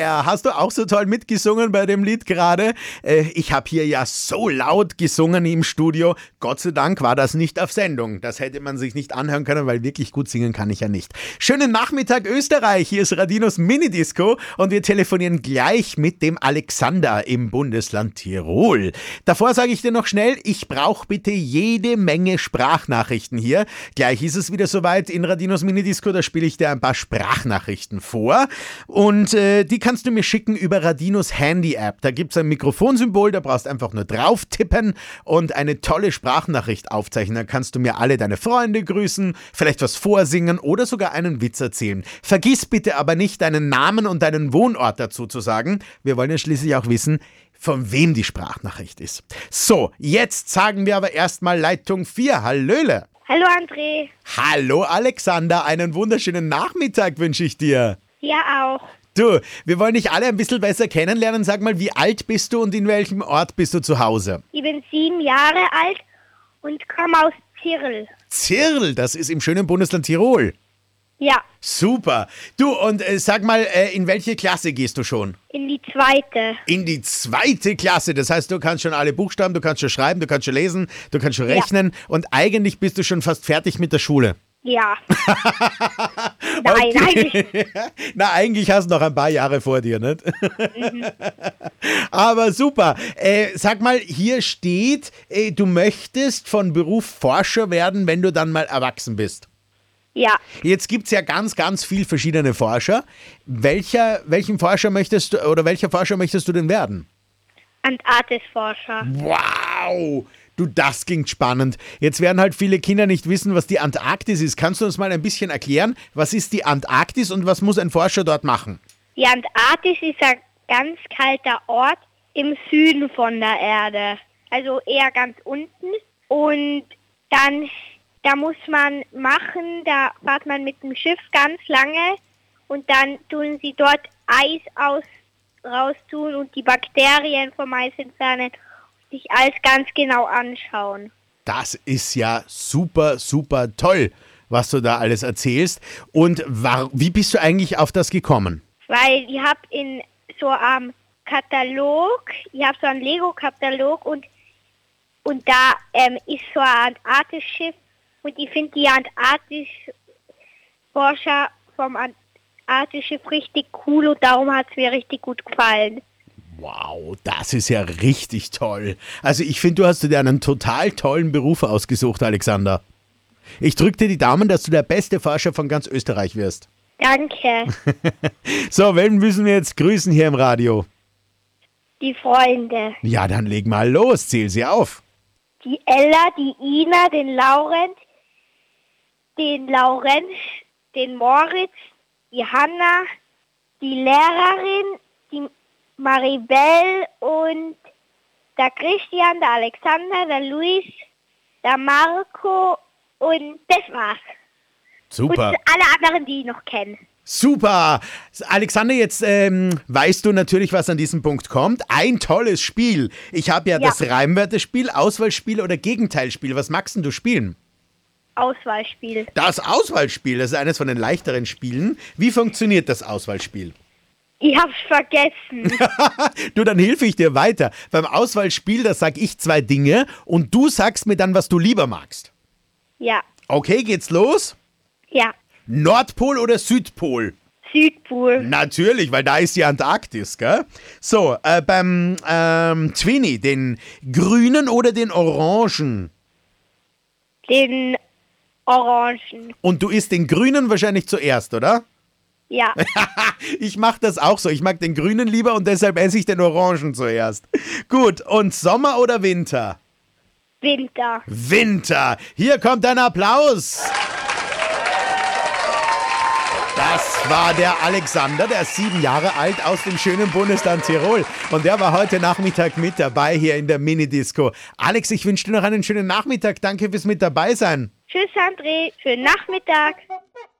yeah. Hast du auch so toll mitgesungen bei dem Lied gerade? Ich habe hier ja so laut gesungen im Studio. Gott sei Dank war das nicht auf Sendung. Das hätte man sich nicht anhören können, weil wirklich gut singen kann ich ja nicht. Schönen Nachmittag Österreich. Hier ist Radinos Minidisco und wir telefonieren gleich mit dem Alexander im Bundesland Tirol. Davor sage ich dir noch schnell, ich brauche bitte jede Menge Sprachnachrichten hier. Gleich ist es wieder soweit in Radinos Minidisco, da spiele ich dir ein paar Sprachnachrichten vor und die kannst du mir schicken über Radinos Handy-App. Da gibt es ein Mikrofonsymbol, da brauchst einfach nur drauf tippen und eine tolle Sprachnachricht aufzeichnen. Dann kannst du mir alle deine Freunde grüßen, vielleicht was vorsingen oder sogar einen Witz erzählen. Vergiss bitte aber nicht, deinen Namen und deinen Wohnort dazu zu sagen. Wir wollen ja schließlich auch wissen, von wem die Sprachnachricht ist. So, jetzt sagen wir aber erstmal Leitung 4. Hallöle. Hallo André. Hallo Alexander, einen wunderschönen Nachmittag wünsche ich dir. Ja auch. Du, wir wollen dich alle ein bisschen besser kennenlernen. Sag mal, wie alt bist du und in welchem Ort bist du zu Hause? Ich bin 7 Jahre alt und komme aus Zirl. Zirl, das ist im schönen Bundesland Tirol. Ja, Super. Du, und sag mal, in welche Klasse gehst du schon? in die 2. In die 2. Klasse. Das heißt, du kannst schon alle Buchstaben, du kannst schon schreiben, du kannst schon lesen, du kannst schon rechnen und eigentlich bist du schon fast fertig mit der Schule. Ja. Nein, eigentlich. Na, eigentlich hast du noch ein paar Jahre vor dir, nicht? Aber super. Sag mal, hier steht, du möchtest von Beruf Forscher werden, wenn du dann mal erwachsen bist. Ja, Jetzt gibt es ja ganz, ganz viel verschiedene Forscher. Welcher Forscher möchtest du denn werden? Antarktisforscher. Wow! Du, das klingt spannend. Jetzt werden halt viele Kinder nicht wissen, was die Antarktis ist. Kannst du uns mal ein bisschen erklären, was ist die Antarktis und was muss ein Forscher dort machen? Die Antarktis ist ein ganz kalter Ort im Süden von der Erde. Also eher ganz unten. Und dann, da muss man machen, da fährt man mit dem Schiff ganz lange und dann tun sie dort Eis raustun und die Bakterien vom Eis entfernen, sich alles ganz genau anschauen. Das ist ja super, super toll, was du da alles erzählst. Und wie bist du eigentlich auf das gekommen? Weil ich habe in so einem Katalog, ich habe so einen Lego-Katalog und da ist so ein Antarktis-Schiff und ich finde die Antarktis-Forscher vom Antarktis-Schiff richtig cool und darum hat es mir richtig gut gefallen. Wow, das ist ja richtig toll. Also ich finde, du hast dir einen total tollen Beruf ausgesucht, Alexander. Ich drücke dir die Daumen, dass du der beste Forscher von ganz Österreich wirst. Danke. So, wen müssen wir jetzt grüßen hier im Radio? Die Freunde. Ja, dann leg mal los, zähl sie auf. Die Ella, die Ina, den Laurenz, den Moritz, die Hanna, die Lehrerin, die Maribel und der Christian, der Alexander, der Luis, der Marco und das war's. Super. Und alle anderen, die ich noch kenne. Super! Alexander, jetzt weißt du natürlich, was an diesem Punkt kommt. Ein tolles Spiel. Ich habe ja das Reimwörterspiel, Auswahlspiel oder Gegenteilspiel. Was magst denn du spielen? Auswahlspiel. Das Auswahlspiel, das ist eines von den leichteren Spielen. Wie funktioniert das Auswahlspiel? Ich hab's vergessen. Du, dann hilfe ich dir weiter. Beim Auswahlspiel, da sag ich 2 Dinge und du sagst mir dann, was du lieber magst. Ja. Okay, geht's los? Ja. Nordpol oder Südpol? Südpol. Natürlich, weil da ist die Antarktis, gell? So, beim Twinny, den grünen oder den orangen? Den Orangen. Und du isst den grünen wahrscheinlich zuerst, oder? Ja. Ich mache das auch so. Ich mag den grünen lieber und deshalb esse ich den orangen zuerst. Gut, und Sommer oder Winter? Winter. Winter. Hier kommt ein Applaus. Das war der Alexander, der ist 7 Jahre alt aus dem schönen Bundesland Tirol. Und der war heute Nachmittag mit dabei hier in der Minidisco. Alex, ich wünsche dir noch einen schönen Nachmittag. Danke fürs mit dabei sein. Tschüss, André. Schönen Nachmittag.